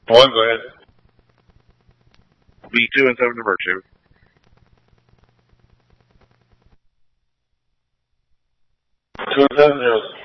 One, go ahead. B2 and 7 to Virtue. 2 and 7 zeros.